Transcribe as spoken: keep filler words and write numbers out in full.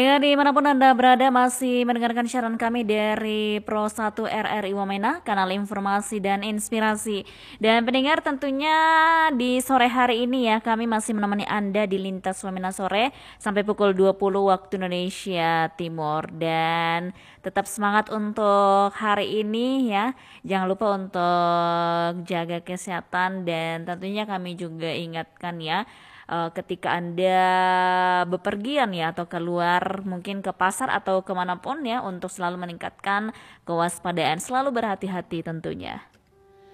Ya, dimanapun Anda berada masih mendengarkan siaran kami dari Pro satu R R I Wamena, kanal informasi dan inspirasi. Dan pendengar tentunya di sore hari ini ya, kami masih menemani Anda di Lintas Wamena sore sampai pukul dua puluh waktu Indonesia Timur. Dan tetap semangat untuk hari ini ya. Jangan lupa untuk jaga kesehatan dan tentunya kami juga ingatkan ya, eh, ketika Anda bepergian ya atau keluar mungkin ke pasar atau kemanapun ya, untuk selalu meningkatkan kewaspadaan, selalu berhati-hati tentunya.